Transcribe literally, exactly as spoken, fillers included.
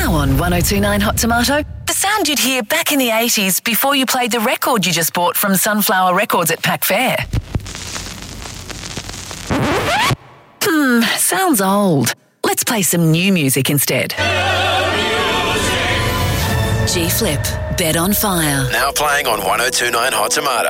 Now on one oh two point nine Hot Tomato, the sound you'd hear back in the eighties before you played the record you just bought from Sunflower Records at Pack Fair. Hmm, sounds old. Let's play some new music instead. G-Flip, Bed on Fire. Now playing on one oh two point nine Hot Tomato.